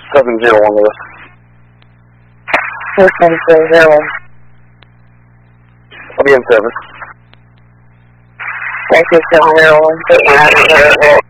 701 Lewis. 701. I'll be in 7. Thank you, 701.